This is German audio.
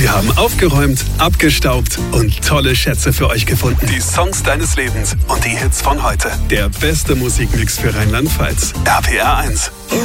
Wir haben aufgeräumt, abgestaubt und tolle Schätze für euch gefunden. Die Songs deines Lebens und die Hits von heute. Der beste Musikmix für Rheinland-Pfalz. RPR 1.